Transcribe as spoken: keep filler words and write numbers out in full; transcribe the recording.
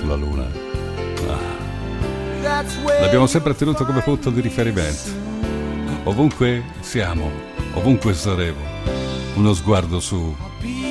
sulla Luna. Ah. L'abbiamo sempre tenuto come punto di riferimento. Ovunque siamo, ovunque saremo, uno sguardo su